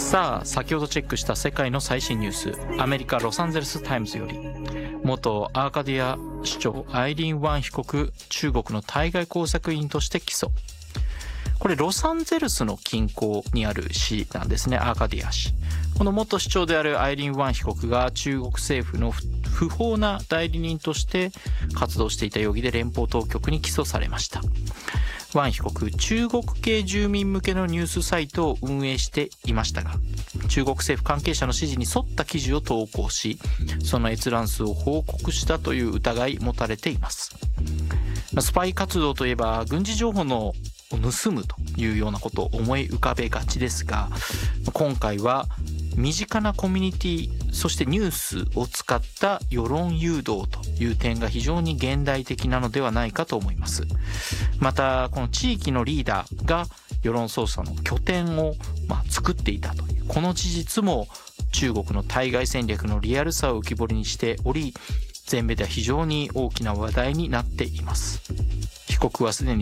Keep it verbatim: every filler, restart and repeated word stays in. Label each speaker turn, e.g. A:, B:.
A: さあ、先ほどチェックした世界の最新ニュース、アメリカロサンゼルスタイムズより、元アーカディア市長アイリーン・ワン被告、中国の対外工作員として起訴。これロサンゼルスの近郊にある市なんですね、アーカディア市。この元市長であるアイリーン・ワン被告が中国政府の不法な代理人として活動していた容疑で連邦当局に起訴されました。ワン被告、中国系住民向けのニュースサイトを運営していましたが、中国政府関係者の指示に沿った記事を投稿し、その閲覧数を報告したという疑い持たれています。スパイ活動といえば軍事情報のを盗むというようなことを思い浮かべがちですが、今回は身近なコミュニティ、そしてニュースを使った世論誘導という点が非常に現代的なのではないかと思います。またこの地域のリーダーが世論操作の拠点をまあ作っていたというこの事実も中国の対外戦略のリアルさを浮き彫りにしており、全米では非常に大きな話題になっています。被告はすでに